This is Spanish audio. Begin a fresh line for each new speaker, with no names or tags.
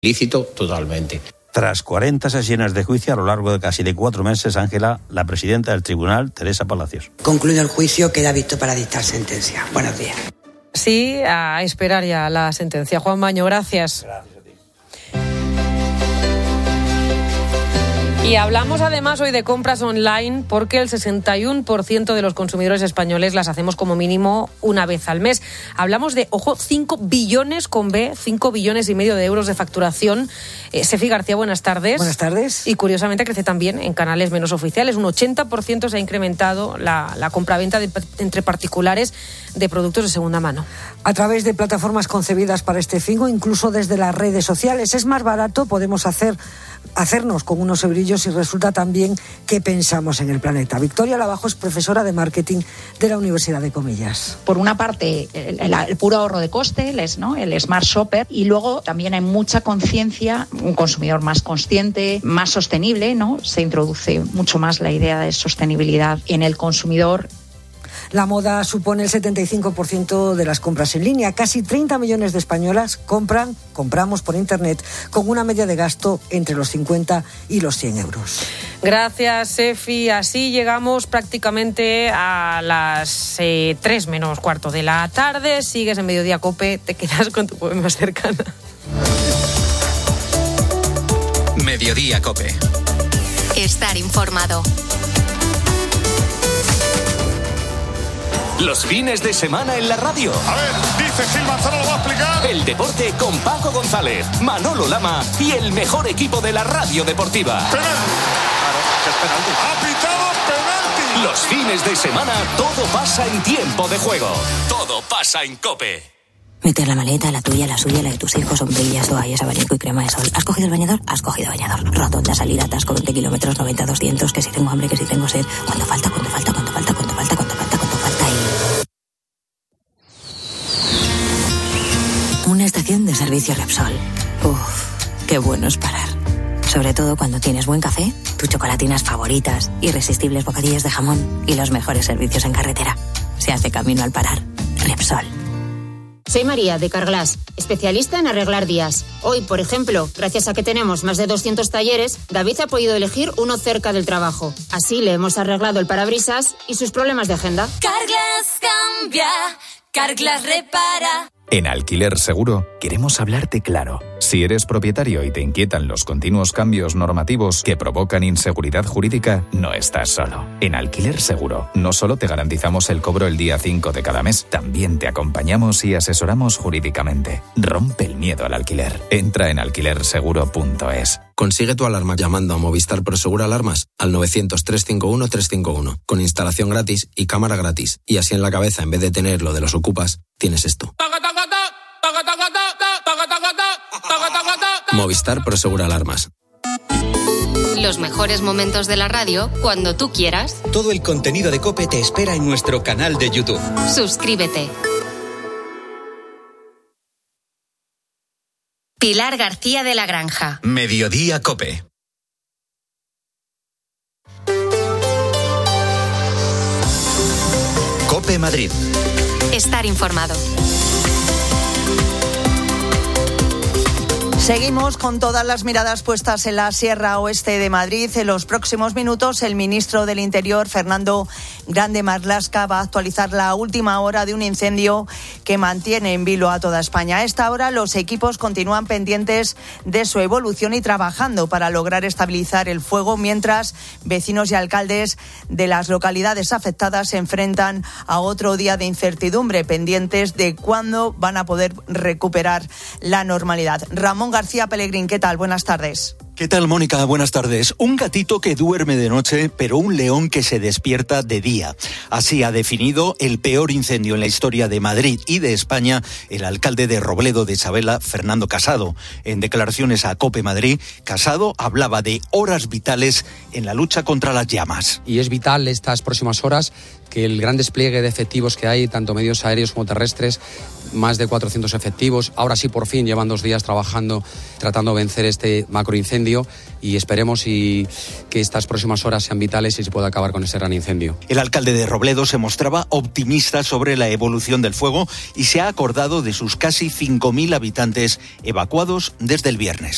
Lícito totalmente.
Tras 40 sesiones de juicio a lo largo de casi 4 meses, Ángela, la presidenta del tribunal, Teresa Palacios.
Concluido el juicio, queda visto para dictar sentencia. Buenos días.
Sí, a esperar ya la sentencia. Juan Baño, gracias.
Gracias a ti.
Y hablamos además hoy de compras online porque el 61% de los consumidores españoles las hacemos como mínimo una vez al mes. Hablamos de, ojo, 5 billones con B, 5 billones y medio de euros de facturación. Sefi García, buenas tardes.
Buenas tardes.
Y curiosamente crece también en canales menos oficiales. Un 80% se ha incrementado la compraventa entre particulares de productos de segunda mano.
A través de plataformas concebidas para este fin o incluso desde las redes sociales. Es más barato, podemos hacernos con unos eurillos y resulta también que pensamos en el planeta. Victoria Lavajo es profesora de marketing de la Universidad de Comillas.
Por una parte, el puro ahorro de coste, el Smart Shopper, y luego también hay mucha conciencia, un consumidor más consciente, más sostenible, ¿no? Se introduce mucho más la idea de sostenibilidad en el consumidor.
La moda supone el 75% de las compras en línea. Casi 30 millones de españolas compramos por Internet con una media de gasto entre los 50 y los 100 euros.
Gracias, Sefi. Así llegamos prácticamente a las 3 menos cuarto de la tarde. Sigues en Mediodía COPE, te quedas con tu poema más cercana.
Mediodía COPE.
Estar informado.
Los fines de semana en la radio.
A ver, dice Gil Manzano, lo va a explicar.
El deporte con Paco González, Manolo Lama y el mejor equipo de la radio deportiva.
Penalti. Claro, que es penalti. Ha pitado penalti.
Los fines de semana todo pasa en tiempo de juego. Todo pasa en COPE.
Meter la maleta, la tuya, la suya, la de tus hijos, sombrillas, toallas, abanico y crema de sol. ¿Has cogido el bañador? Has cogido bañador. Rotonda, salida, atasco, 20 kilómetros, 90, 200, que si tengo hambre, que si tengo sed. ¿Cuánto falta? Una estación de servicio Repsol. Uf, qué bueno es parar. Sobre todo cuando tienes buen café, tus chocolatinas favoritas, irresistibles bocadillos de jamón y los mejores servicios en carretera. Se hace camino al parar. Repsol.
Soy María, de Carglass, especialista en arreglar días. Hoy, por ejemplo, gracias a que tenemos más de 200 talleres, David ha podido elegir uno cerca del trabajo. Así le hemos arreglado el parabrisas y sus problemas de agenda.
Carglass cambia, Carglass repara.
En Alquiler Seguro queremos hablarte claro. Si eres propietario y te inquietan los continuos cambios normativos que provocan inseguridad jurídica, no estás solo. En Alquiler Seguro no solo te garantizamos el cobro el día 5 de cada mes, también te acompañamos y asesoramos jurídicamente. Rompe el miedo al alquiler. Entra en alquilerseguro.es.
Consigue tu alarma llamando a Movistar Prosegur Alarmas al 900-351-351, con instalación gratis y cámara gratis. Y así en la cabeza, en vez de tener lo de los ocupas, tienes esto. Movistar Prosegur Alarmas.
Los mejores momentos de la radio cuando tú quieras.
Todo el contenido de COPE te espera en nuestro canal de YouTube.
Suscríbete. Pilar García de la Granja.
Mediodía COPE. COPE Madrid.
Estar informado.
Seguimos con todas las miradas puestas en la Sierra Oeste de Madrid. En los próximos minutos, el ministro del Interior, Fernando Grande Marlaska, va a actualizar la última hora de un incendio que mantiene en vilo a toda España. A esta hora, los equipos continúan pendientes de su evolución y trabajando para lograr estabilizar el fuego, mientras vecinos y alcaldes de las localidades afectadas se enfrentan a otro día de incertidumbre, pendientes de cuándo van a poder recuperar la normalidad. Ramón García Pellegrín, ¿qué tal? Buenas tardes.
¿Qué tal, Mónica? Buenas tardes. Un gatito que duerme de noche, pero un león que se despierta de día. Así ha definido el peor incendio en la historia de Madrid y de España el alcalde de Robledo de Isabela, Fernando Casado. En declaraciones a COPE Madrid, Casado hablaba de horas vitales en la lucha contra las llamas.
Y es vital estas próximas horas que el gran despliegue de efectivos que hay, tanto medios aéreos como terrestres, más de 400 efectivos. Ahora sí, por fin, llevan 2 días trabajando, tratando de vencer este macroincendio, y esperemos que estas próximas horas sean vitales y se pueda acabar con este gran incendio.
El alcalde de Robledo se mostraba optimista sobre la evolución del fuego y se ha acordado de sus casi 5.000 habitantes evacuados desde el viernes.